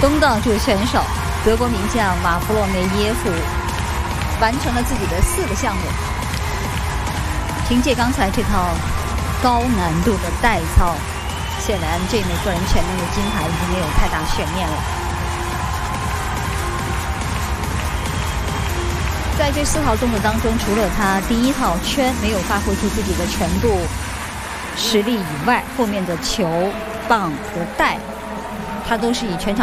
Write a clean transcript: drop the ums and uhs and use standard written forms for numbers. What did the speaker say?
东道主选手德国名将马弗洛梅耶夫完成了自己的4个项目。凭借刚才这套高难度的带操，显然这枚个人全能的金牌已经没有太大悬念了。在这4套动作当中，除了他第1套圈没有发挥出自己的全部实力以外，后面的球、棒和带，他都是以全场